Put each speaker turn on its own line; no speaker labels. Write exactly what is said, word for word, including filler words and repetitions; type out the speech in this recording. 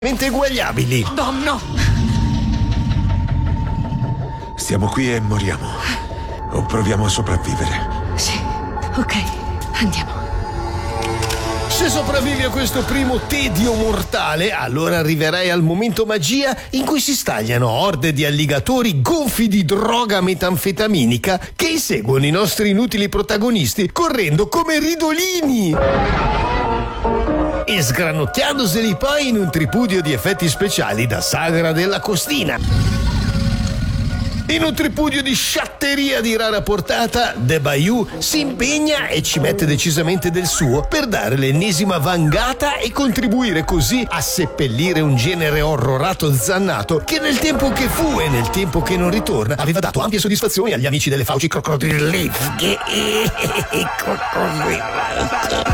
eguagliabili.
Oh no!
Stiamo qui e moriamo. O proviamo a sopravvivere.
Sì, ok, andiamo.
Se sopravvivi a questo primo tedio mortale, allora arriverai al momento magia in cui si stagliano orde di alligatori gonfi di droga metanfetaminica che inseguono i nostri inutili protagonisti correndo come ridolini e sgranocchiandoseli poi in un tripudio di effetti speciali da sagra della costina. In un tripudio di sciatteria di rara portata, The Bayou si impegna e ci mette decisamente del suo per dare l'ennesima vangata e contribuire così a seppellire un genere orrorato zannato che nel tempo che fu e nel tempo che non ritorna aveva dato ampie soddisfazioni agli amici delle fauci crocodilesche.